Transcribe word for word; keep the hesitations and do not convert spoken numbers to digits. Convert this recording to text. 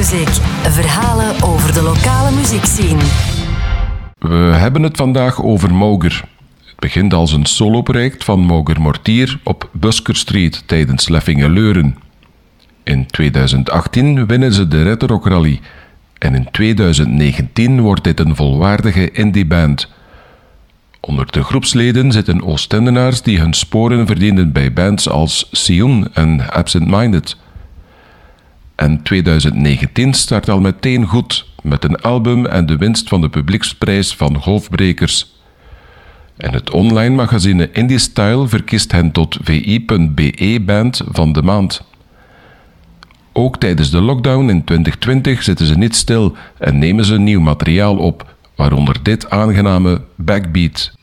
Music. Verhalen over de lokale muziekscene. We hebben het vandaag over Moger. Het begint als een soloproject van Moger Mortier op Busker Street tijdens Leffingen Leuren. In tweeduizend achttien winnen ze de Red Rock Rally en in tweeduizend negentien wordt dit een volwaardige indieband. Onder de groepsleden zitten Oostendenaars die hun sporen verdienden bij bands als Sion en Absent Minded. En tweeduizend negentien start al meteen goed met een album en de winst van de publieksprijs van Golfbrekers. En het online magazine Indie Style verkiest hen tot V I punt B E band van de maand. Ook tijdens de lockdown in twintig twintig zitten ze niet stil en nemen ze nieuw materiaal op, waaronder dit aangename Backbeat.